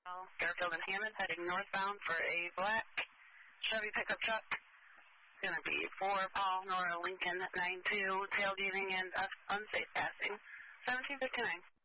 Fairfield and Hammond heading northbound for a black Chevy pickup truck. It's going to be 4 Paul Nora Lincoln 92 tailgating and unsafe passing. 1759.